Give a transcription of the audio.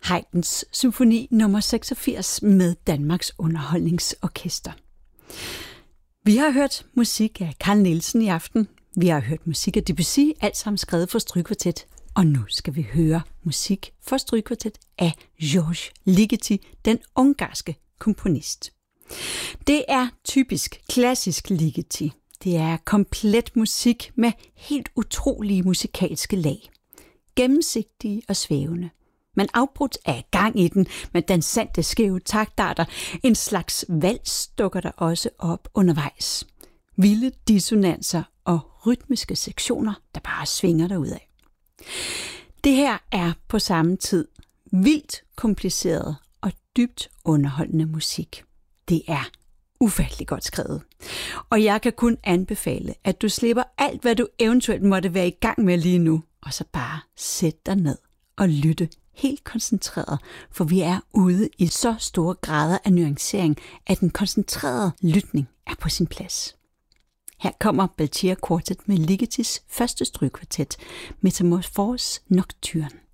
Haydns symfoni nummer 86 med Danmarks Underholdningsorkester. Vi har hørt musik af Carl Nielsen i aften. Vi har hørt musik af Debussy, alt sammen skrevet for strygekvartet. Og nu skal vi høre musik for strygekvartet af Georges Ligeti, den ungarske komponist. Det er typisk klassisk Ligeti. Det er komplet musik med helt utrolige musikalske lag. Gennemsigtige og svævende. Man afbrudt af gang i den med dansante skæve taktarter. En slags vals dukker der også op undervejs. Vilde dissonanser og rytmiske sektioner, der bare svinger derudad. Det her er på samme tid vildt kompliceret og dybt underholdende musik. Det er ufattelig godt skrevet. Og jeg kan kun anbefale, at du slipper alt, hvad du eventuelt måtte være i gang med lige nu, og så bare sæt dig ned og lytte helt koncentreret, for vi er ude i så store grader af nuancering, at den koncentrerede lytning er på sin plads. Her kommer Belchior Quartet med Ligetis første strygekvartet, Metamorphose Nocturne.